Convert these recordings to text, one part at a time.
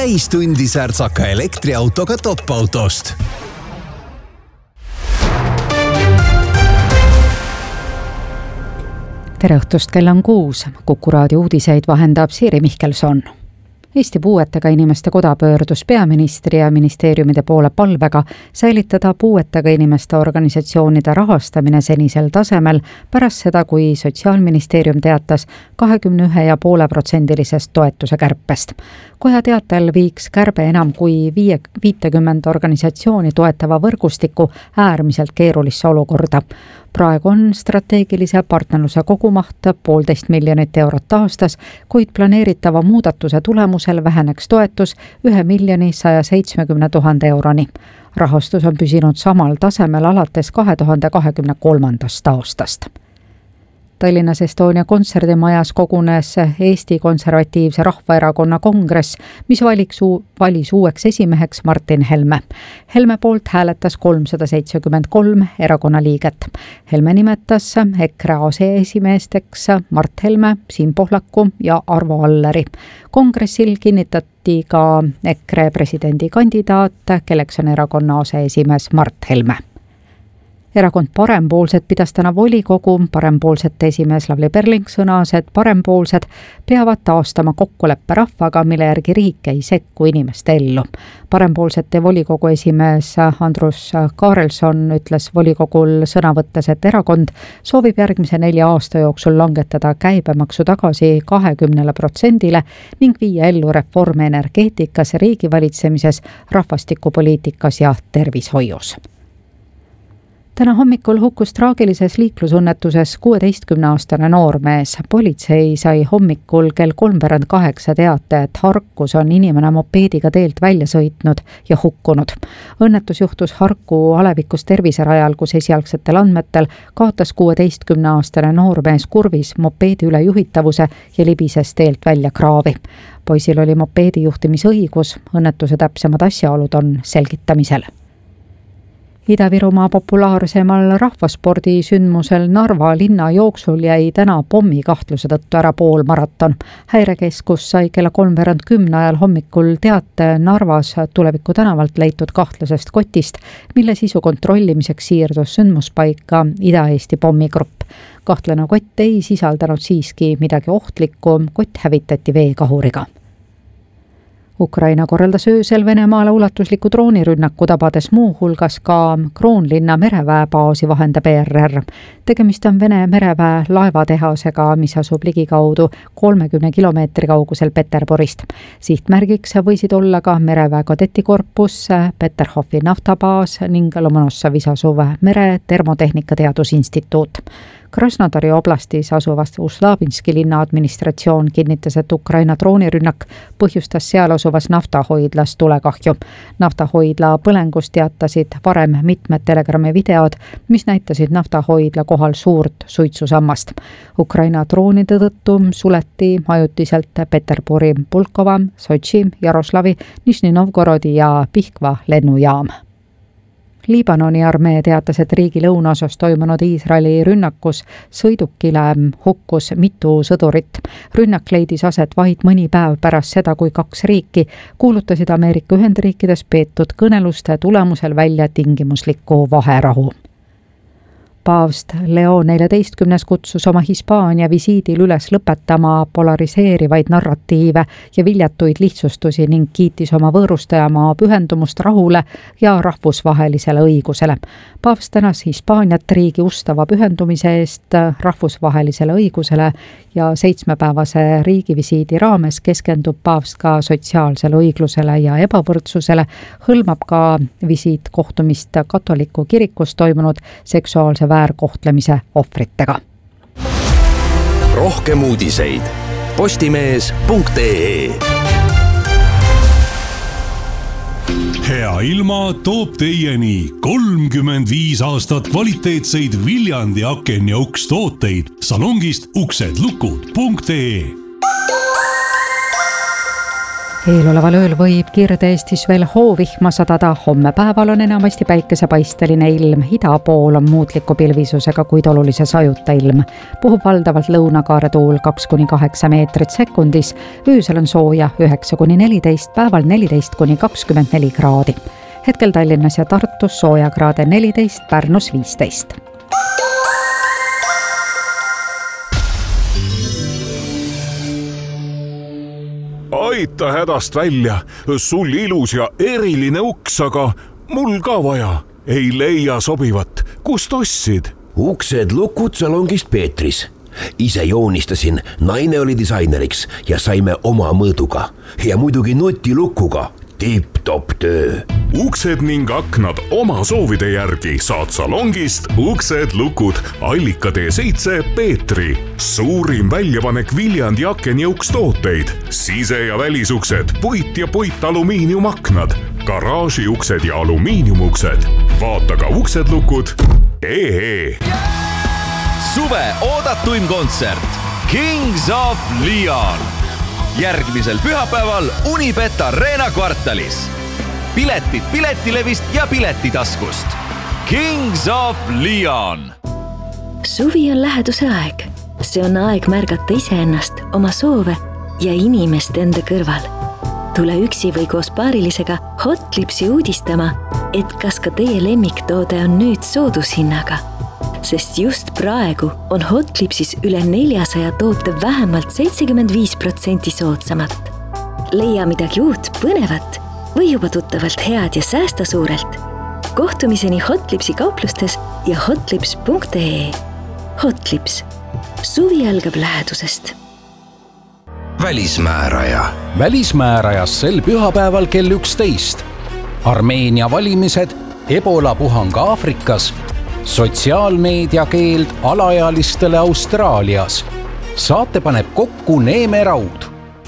täistundi särtsaka elektriautoga top-autost. Tere õhtust, kell on 6. Kuku raadio uudiseid vahendab Siiri Mihkelson. Eesti puuetega inimeste koda pöördus peaministri ja ministeeriumide poole palvega säilitada puuetega inimeste organisatsioonide rahastamine senisel tasemel pärast seda, kui Sotsiaalministeerium teatas 21,5% toetuse kärpest. Koja teatel viiks kärbe enam kui 50 organisatsiooni toetava võrgustiku äärmiselt keerulisse olukorda. Praegu on strateegilise partnerluse kogumaht 1,5 miljonit eurot aastas, kuid planeeritava muudatuse tulemusel väheneks toetus 1,170 000 euroni. Rahastus on püsinud samal tasemel alates 2023. aastast. Tallinnas Estonia kontserdimajas kogunes Eesti Konservatiivse Rahvaerakonna kongress, mis valis uueks esimeheks Martin Helme. Helme poolt hääletas 373 erakonna liiget. Helme nimetas EKRE aseesimeesteks Mart Helme, Siim Pohlaku ja Arvo Alleri. Kongressil kinnitati ka EKRE presidendikandidaat, kelleks on erakonna aseesimees Mart Helme. Erakond Parempoolsed pidas täna volikogu. Parempoolsete esimees Lavly Perling sõnas, et parempoolsed peavad taastama kokkuleppe rahvaga, mille järgi riik ei sekku inimeste ellu. Parempoolsete volikogu esimees Andrus Kaarelson ütles volikogul sõna võttes, et erakond soovib järgmise 4 aasta jooksul langetada käibemaksu tagasi 20% ning viia ellu reforme energeetikas, riigivalitsemises, rahvastikupoliitikas ja tervishoius. Täna hommikul hukkus traagilises liiklusõnnetuses 16-aastane noormees. Politsei sai hommikul kell 7:45 teate, et Harkus on inimene mopeediga teelt välja sõitnud ja hukkunud. Õnnetus juhtus Harku alevikus terviserajal, kus esialgsetel andmetel kaotas 16-aastane noormees kurvis mopeedi üle juhitavuse ja libises teelt välja kraavi. Poisil oli mopeedi juhtimisõigus, õnnetuse täpsemad asjaolud on selgitamisel. Ida-Virumaa populaarsemal rahvaspordisündmusel Narva linna jooksul jäi täna pommikahtluse tõttu ära poolmaraton. Häirekeskus sai kella 9:30 ajal hommikul teate Narvas Tuleviku tänavalt leitud kahtlasest kotist, mille sisu kontrollimiseks siirdus sündmuspaika Ida-Eesti pommigrupp. Kahtlane kott ei sisaldanud siiski midagi ohtlikku, kott hävitati veekahuriga. Ukraina korraldas öösel Venemaale ulatusliku droonirünnaku, tabades muu hulgas ka Kroonlinna mereväebaasi, vahendab ERR. Tegemist on Vene mereväe laevatehasega, mis asub ligikaudu 30 kilomeetri kaugusel Peterburist. Sihtmärgiks võisid olla ka mereväe kadetikorpus, Peterhofi naftabaas ning Lomonossovis asuv mere termotehnika teadusinstituut. Krasnodari oblastis asuvast Uslabinski linna administratsioon kinnitas, et Ukraina droonirünnak põhjustas seal asuvas naftahoidlas tulekahju. Naftahoidla põlengust teatasid varem mitmed Telegrami videod, mis näitasid naftahoidla kohal suurt suitsusammast. Ukraina droonide tõttu suleti ajutiselt Peterburi, Pulkova, Sotši, Jaroslavi, Nižni Novgorodi ja Pihkva lennujaam. Liibanoni armee teatas, et riigi lõunaosas toimunud Iisraeli rünnakus sõidukile hukkus mitu sõdurit. Rünnak leidis aset vaid mõni päev pärast seda, kui 2 riiki kuulutasid Ameerika Ühendriikides peetud kõneluste tulemusel välja tingimusliku vaherahu. Paavst Leo 14 kutsus oma Hispaania visiidil üles lõpetama polariseerivaid narratiive ja viljatuid lihtsustusi ning kiitis oma võõrustajamaa pühendumust rahule ja rahvusvahelisele õigusele. Paavst tänas Hispaaniat riigi ustava pühendumise eest rahvusvahelisele õigusele ja 7-päevase riigivisiidi raames keskendub paavst ka sotsiaalsele õiglusele ja ebavõrdsusele, hõlmab ka visiit kohtumist katoliku kirikus toimunud seksuaalse väärkohtlemise ohvritega. Rohkem uudiseid postimees.ee. Hea ilma toob teieni 35 aastat kvaliteetseid Viljandi aken ja uks tooteid salongist uksedlukud.ee. Eeloleval ööl võib Kirde-Eestis veel hoovihma sadada, homme päeval on enamasti päikesepaisteline ilm, ida pool on muutliku pilvisusega, kuid olulise sajuta ilm. Puhub valdavalt lõunakaaretuul 2-8 meetrit sekundis, öösel on sooja 9-14, päeval 14-24 kraadi. Hetkel Tallinnas ja Tartus sooja kraade 14, Pärnus 15. Aita hädast välja, sul ilus ja eriline uks, aga mul ka vaja. Ei leia sobivat, kust ostsid? Uksed lukud salongist Peetris. Ise joonistasin, naine oli disaineriks ja saime oma mõõduga. Ja muidugi nutilukuga. Tipp-top töö. Uksed ning aknad oma soovide järgi saad salongist Uksed lukud, Allika tee 7 Peetri. Suurim väljapanek Viljandi aken- ja ukstooteid. Sise- ja välisuksed, puit- ja puitalumiiniumaknad, garaažiuksed ja alumiiniumuksed. Vaata ka uksedlukud.ee. Suve oodatuim kontsert Kings of Leon. Järgmisel pühapäeval Unibet Arena kvartalis. Piletid Piletilevist ja Piletitaskust. Kings of Leon. Suvi on läheduse aeg. See on aeg märgata iseennast, oma soove ja inimest enda kõrval. Tule üksi või koos paarilisega Hotlipsi uudistama, et kas ka teie lemmiktoode on nüüd soodushinnaga. Sest just praegu on Hotlipsis üle 400 toote vähemalt 75% soodsamad. Leia midagi uut, põnevat või juba tuttavalt head ja säästa suurelt. Kohtumiseni Hotlipsi kauplustes ja hotlips.ee. Hotlips. Suvi algab lähedusest. Välismääraja. Välismäärajas sel pühapäeval kell 11. Armeenia valimised, Ebola puhang Aafrikas, sotsiaalmeediakeeld alaealistele Austraalias. Saate paneb kokku Neeme Raud.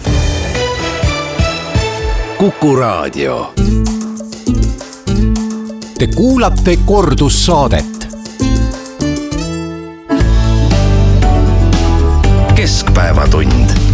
Kuku Raadio. Te kuulate kordussaadet. Keskpäevatund.